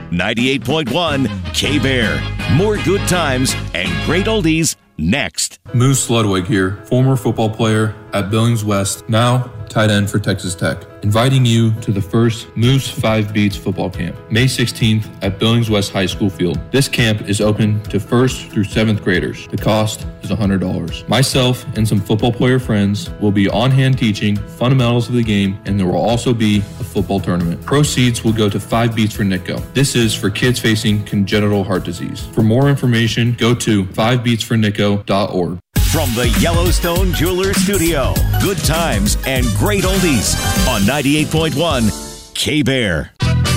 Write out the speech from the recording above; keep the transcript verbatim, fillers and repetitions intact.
ninety-eight point one K-Bear. More good times and great oldies next. Moose Ludwig here, former football player at Billings West, now tight end for Texas Tech. Inviting you to the first Moose five Beats football camp, May sixteenth at Billings West High School Field. This camp is open to first through seventh graders. The cost is one hundred dollars. Myself and some football player friends will be on hand teaching fundamentals of the game, and there will also be a football tournament. Proceeds will go to five Beats for Nitco. This is for kids facing congenital heart disease. For more information, go to five beats for nitco dot org. From the Yellowstone Jeweler Studio, good times and great oldies on ninety-eight point one K-Bear.